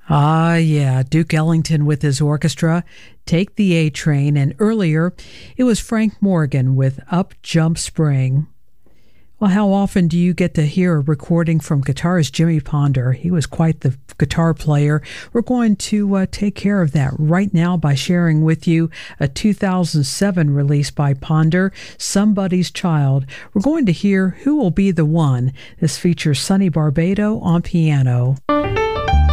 Ah, yeah, Duke Ellington with his orchestra, Take the A Train, and earlier it was Frank Morgan with Up Jump Spring. Well, how often do you get to hear a recording from guitarist Jimmy Ponder? He was quite the guitar player. We're going to take care of that right now by sharing with you a 2007 release by Ponder, Somebody's Child. We're going to hear Who Will Be the One. This features Sonny Barbado on piano.